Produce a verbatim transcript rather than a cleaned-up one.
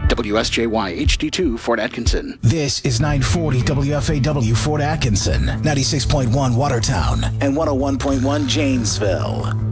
W S J Y H D two, Fort Atkinson. This is nine forty W F A W Fort Atkinson, ninety-six point one Watertown, and one oh one point one Janesville.